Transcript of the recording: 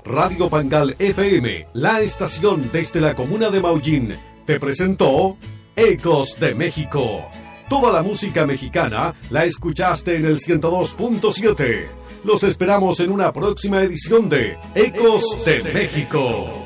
Radio Pangal FM, la estación desde la comuna de Maullín, te presentó Ecos de México. Toda la música mexicana la escuchaste en el 102.7. Los esperamos en una próxima edición de Ecos de México.